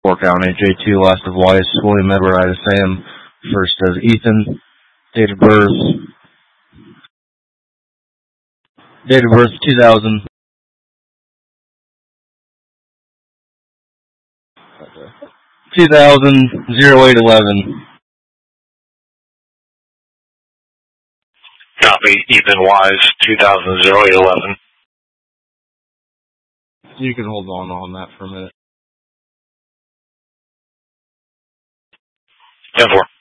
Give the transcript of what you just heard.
County, J2, last of Weiss, William Edward, Ida Sam, first as Ethan, date of birth 2000. 0811. Copy, Ethan Wise, 2000-0811. You can hold on that for a minute. 10-4.